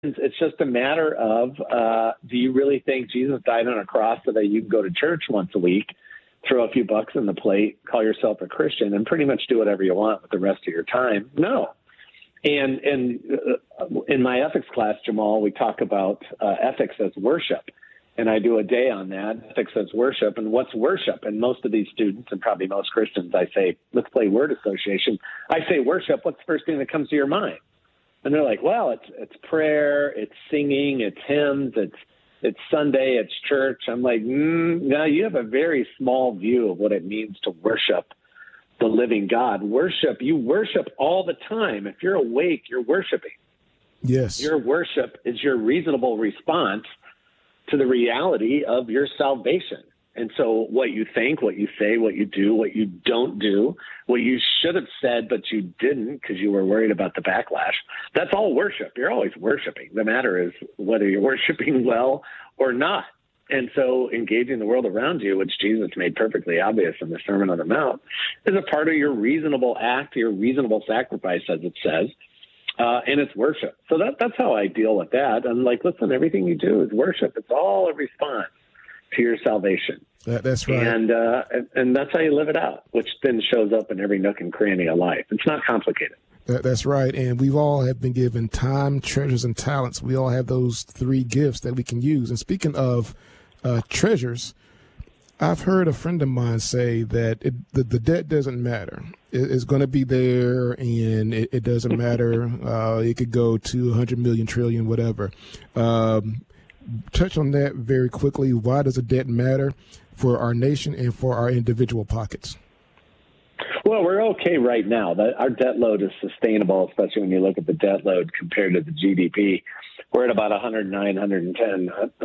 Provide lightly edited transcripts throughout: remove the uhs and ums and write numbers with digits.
It's just a matter of, do you really think Jesus died on a cross so that you can go to church once a week, throw a few bucks in the plate, call yourself a Christian, and pretty much do whatever you want with the rest of your time? No. And in my ethics class, Jamal, we talk about ethics as worship. And I do a day on that, ethics as worship. And what's worship? And most of these students, and probably most Christians, I say, let's play word association. I say worship, what's the first thing that comes to your mind? And they're like, well, it's prayer, it's singing, it's hymns, it's Sunday, it's church. I'm like, no, you have a very small view of what it means to worship the living God. You worship all the time. If you're awake, you're worshiping. Yes. Your worship is your reasonable response to the reality of your salvation. And so what you think, what you say, what you do, what you don't do, what you should have said, but you didn't because you were worried about the backlash, that's all worship. You're always worshiping. The matter is whether you're worshiping well or not. And so engaging the world around you, which Jesus made perfectly obvious in the Sermon on the Mount, is a part of your reasonable act, your reasonable sacrifice, as it says. And it's worship. So that's how I deal with that. I'm like, listen, everything you do is worship. It's all a response to your salvation. That's right. And that's how you live it out, which then shows up in every nook and cranny of life. It's not complicated. That's right. And we've all have been given time, treasures, and talents. We all have those three gifts that we can use. And speaking of treasures, I've heard a friend of mine say that the debt doesn't matter. It's going to be there, and it doesn't matter. It could go to 100 million, trillion, whatever. Touch on that very quickly. Why does a debt matter for our nation and for our individual pockets? Well, we're okay right now. Our debt load is sustainable, especially when you look at the debt load compared to the GDP. We're at about 109, 110,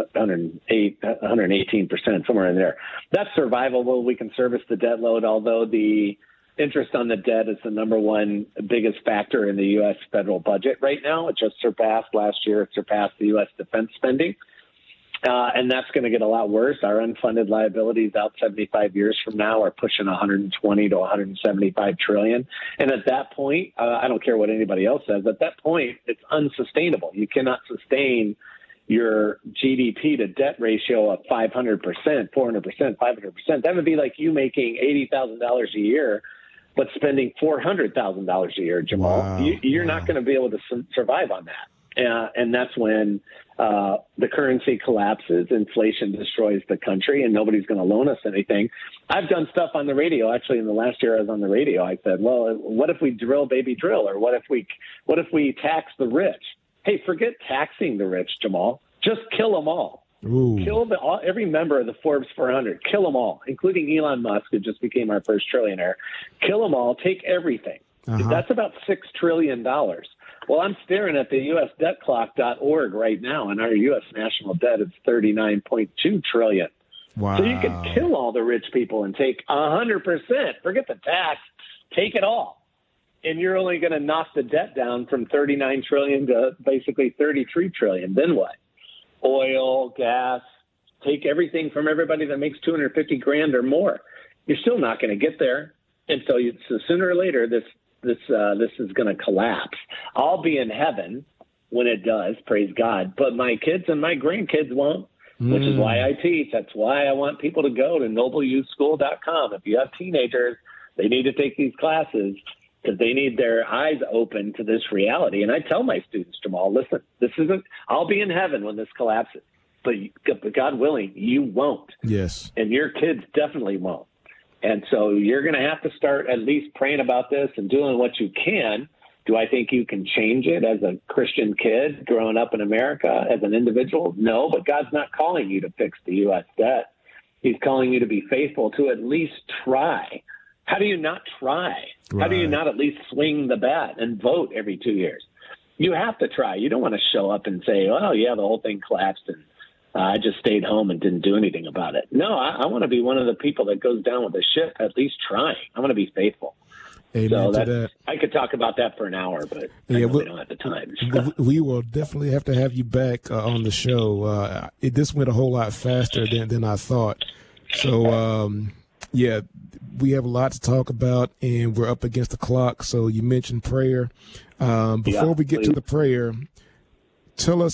108, 118%, somewhere in there. That's survivable. We can service the debt load, although the interest on the debt is the number one biggest factor in the U.S. federal budget right now. It just surpassed last year. It surpassed the U.S. defense spending. And that's going to get a lot worse. Our unfunded liabilities out 75 years from now are pushing 120 to 175 trillion. And at that point, I don't care what anybody else says, at that point, it's unsustainable. You cannot sustain your GDP to debt ratio of 500%, 400%, 500%. That would be like you making $80,000 a year, but spending $400,000 a year, Jamal. Wow. You're not going to be able to survive on that. And that's when the currency collapses, inflation destroys the country, and nobody's going to loan us anything. I've done stuff on the radio. Actually, in the last year I was on the radio, I said, well, what if we drill, baby, drill? Or what if we tax the rich? Hey, forget taxing the rich, Jamal. Just kill them all. Ooh. Kill every member of the Forbes 400. Kill them all, including Elon Musk, who just became our first trillionaire. Kill them all. Take everything. Uh-huh. That's about $6 trillion. Well, I'm staring at the usdebtclock.org right now, and our U.S. national debt is $39.2 trillion. Wow. So you could kill all the rich people and take 100%. Forget the tax. Take it all. And you're only going to knock the debt down from $39 trillion to basically $33 trillion. Then what? Oil, gas, take everything from everybody that makes $250,000 or more. You're still not going to get there. And so sooner or later, this is going to collapse. I'll be in heaven when it does, praise God, but my kids and my grandkids won't, which is why I teach. That's why I want people to go to nobleyouthschool.com. If you have teenagers, they need to take these classes because they need their eyes open to this reality. And I tell my students, Jamal, listen, I'll be in heaven when this collapses, but God willing, you won't. Yes. And your kids definitely won't. And so you're going to have to start at least praying about this and doing what you can. Do I think you can change it as a Christian kid growing up in America as an individual? No, but God's not calling you to fix the U.S. debt. He's calling you to be faithful, to at least try. How do you not try? Right. How do you not at least swing the bat and vote every 2 years? You have to try. You don't want to show up and say, oh, yeah, the whole thing collapsed and I just stayed home and didn't do anything about it. No, I want to be one of the people that goes down with the ship, at least trying. I want to be faithful. Amen to that. I could talk about that for an hour, but we don't have the time. We will definitely have to have you back on the show. This went a whole lot faster than I thought. So, yeah, we have a lot to talk about, and we're up against the clock. So you mentioned prayer. Before we get to the prayer, tell us